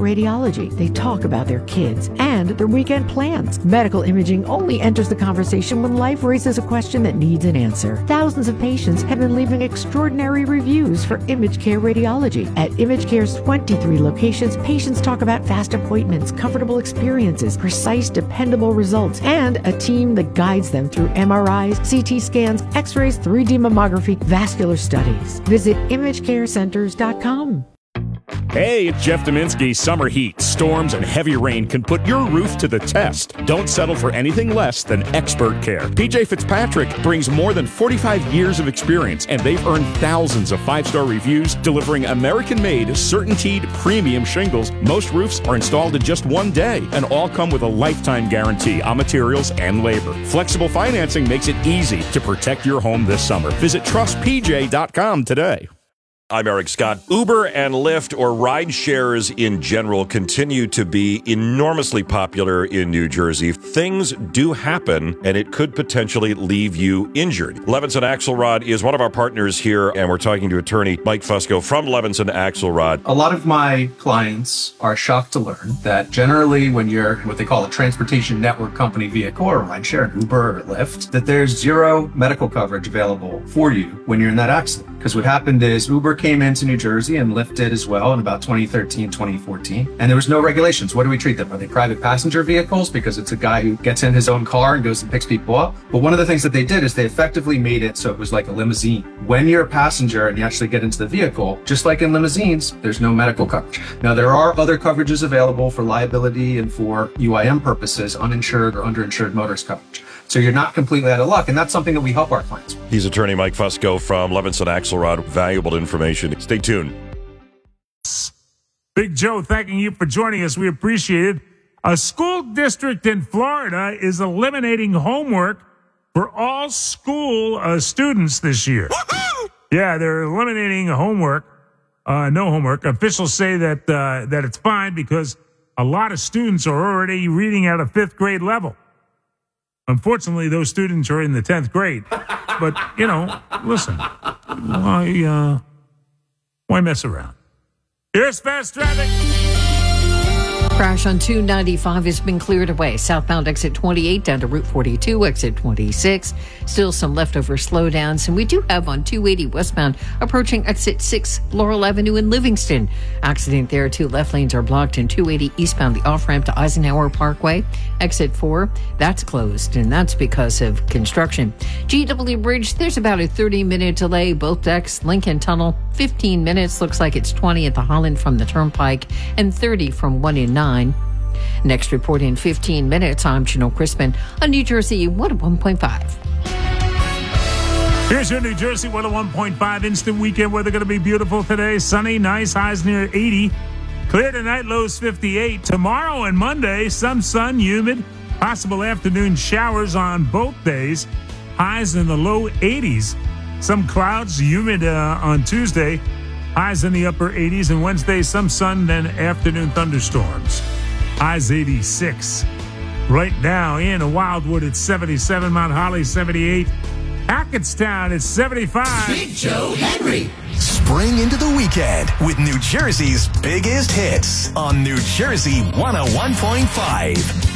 Radiology. They talk about their kids and their weekend plans. Medical imaging only enters the conversation when life raises a question that needs an answer. Thousands of patients have been leaving extraordinary reviews for Image Care Radiology. At Image Care's 23 locations, patients talk about fast appointments, comfortable experiences, precise, dependable results, and a team that guides them through MRIs, CT scans, X-rays, 3D mammography, vascular studies. Visit imagecarecenters.com. Hey, it's Jeff Dominski. Summer heat, storms, and heavy rain can put your roof to the test. Don't settle for anything less than expert care. PJ Fitzpatrick brings more than 45 years of experience, and they've earned thousands of 5-star reviews, delivering American-made, CertainTeed premium shingles. Most roofs are installed in just one day, and all come with a lifetime guarantee on materials and labor. Flexible financing makes it easy to protect your home this summer. Visit trustpj.com today. I'm Eric Scott. Uber and Lyft, or ride shares in general, continue to be enormously popular in New Jersey. Things do happen, and it could potentially leave you injured. Levinson Axelrod is one of our partners here, and we're talking to attorney Mike Fusco from Levinson Axelrod. A lot of my clients are shocked to learn that generally when you're what they call a transportation network company vehicle, or rideshare, Uber or Lyft, that there's zero medical coverage available for you when you're in that accident. Because what happened is Uber came into New Jersey and Lyft did as well in about 2013, 2014. And there was no regulations. What do we treat them? Are they private passenger vehicles? Because it's a guy who gets in his own car and goes and picks people up. But one of the things that they did is they effectively made it so it was like a limousine. When you're a passenger and you actually get into the vehicle, just like in limousines, there's no medical coverage. Now, there are other coverages available for liability and for UIM purposes, uninsured or underinsured motorist coverage. So you're not completely out of luck, and that's something that we help our clients with. He's attorney Mike Fusco from Levinson Axelrod. Valuable information. Stay tuned. Big Joe, thanking you for joining us. We appreciate it. A school district in Florida is eliminating homework for all school students this year. Yeah, they're eliminating homework. No homework. Officials say that it's fine because a lot of students are already reading at a 5th grade level. Unfortunately, those students are in the 10th grade. But, listen, why mess around? Here's fast traffic. Crash on 295 has been cleared away. Southbound exit 28 down to Route 42, exit 26. Still some leftover slowdowns. And we do have on 280 westbound approaching exit 6 Laurel Avenue in Livingston. Accident there. 2 left lanes are blocked. And 280 eastbound, the off-ramp to Eisenhower Parkway. Exit 4, that's closed. And that's because of construction. GW Bridge, there's about a 30-minute delay. Both decks, Lincoln Tunnel, 15 minutes. Looks like it's 20 at the Holland from the Turnpike and 30 from 1 and 9. Next report in 15 minutes. I'm Janelle Crispin on New Jersey 101.5. Here's your New Jersey 101.5 instant weekend weather. Going to be beautiful today. Sunny, nice, highs near 80. Clear tonight, lows 58. Tomorrow and Monday, some sun, humid, possible afternoon showers on both days. Highs in the low 80s. Some clouds, humid on Tuesday. Highs in the upper 80s, and Wednesday, some sun, then afternoon thunderstorms. Highs 86. Right now in Wildwood, it's 77. Mount Holly, 78. Hackettstown, it's 75. Big Joe Henry. Spring into the weekend with New Jersey's biggest hits on New Jersey 101.5.